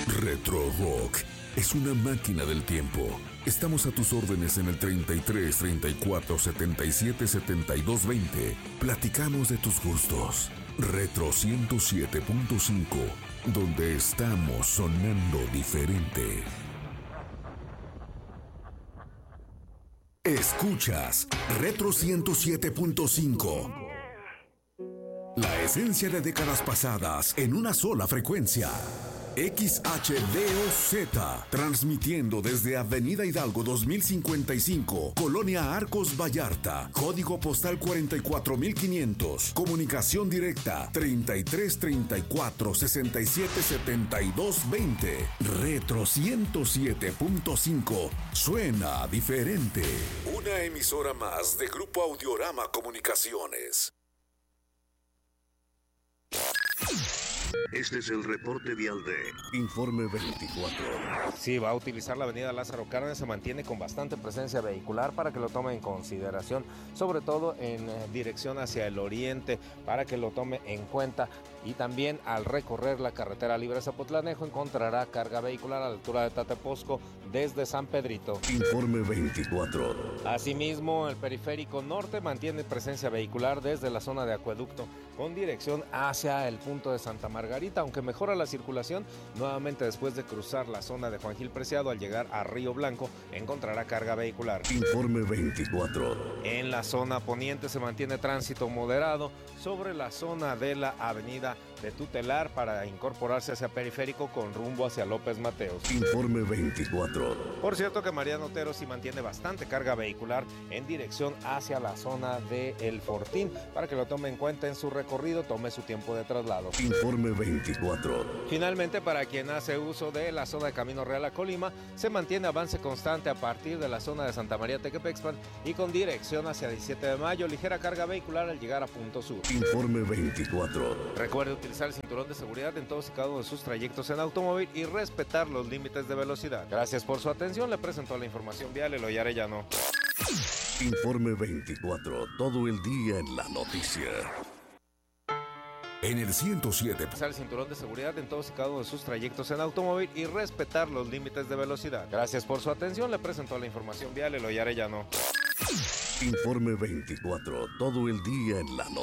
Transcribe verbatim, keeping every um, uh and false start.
Retro Rock es una máquina del tiempo. Estamos a tus órdenes en el treinta y tres, treinta y cuatro, setenta y siete, setenta y dos, veinte. Platicamos de tus gustos. Retro ciento siete punto cinco, donde estamos sonando diferente. Escuchas Retro ciento siete punto cinco. La esencia de décadas pasadas en una sola frecuencia. X H D O Z, transmitiendo desde Avenida Hidalgo dos mil cincuenta y cinco, Colonia Arcos Vallarta, código postal cuarenta y cuatro mil quinientos, comunicación directa treinta y tres, treinta y cuatro, sesenta y siete, setenta y dos, veinte. Retro ciento siete punto cinco, suena diferente. Una emisora más de Grupo Audiorama Comunicaciones. Este es el reporte vial de Informe veinticuatro. Sí, va a utilizar la avenida Lázaro Cárdenas, se mantiene con bastante presencia vehicular para que lo tome en consideración, sobre todo en dirección hacia el oriente, para que lo tome en cuenta. Y también al recorrer la carretera libre Zapotlanejo encontrará carga vehicular a la altura de Tateposco desde San Pedrito. Informe veinticuatro. Asimismo, el periférico norte mantiene presencia vehicular desde la zona de Acueducto con dirección hacia el punto de Santa Margarita, aunque mejora la circulación nuevamente después de cruzar la zona de Juan Gil Preciado. Al llegar a Río Blanco encontrará carga vehicular. Informe veinticuatro. En la zona poniente se mantiene tránsito moderado sobre la zona de la avenida de Tutelar para incorporarse hacia periférico con rumbo hacia López Mateos. Informe veinticuatro. Por cierto que Mariano Otero sí mantiene bastante carga vehicular en dirección hacia la zona de El Fortín, para que lo tome en cuenta en su recorrido, tome su tiempo de traslado. Informe veinticuatro. Finalmente, para quien hace uso de la zona de Camino Real a Colima, se mantiene avance constante a partir de la zona de Santa María Tequepexpan y con dirección hacia diecisiete de mayo, ligera carga vehicular al llegar a Punto Sur. Informe veinticuatro. Recuerde utilizar el cinturón de seguridad en todos y cada uno de sus trayectos en automóvil y respetar los límites de velocidad. Gracias por su atención, le presentó la información vial Eloy Arellano. Informe veinticuatro, todo el día en la noticia. En el ciento siete. Utilizar el cinturón de seguridad en todos y cada uno de sus trayectos en automóvil y respetar los límites de velocidad. Gracias por su atención, le presentó la información vial Eloy Arellano. Informe veinticuatro, todo el día en la noticia.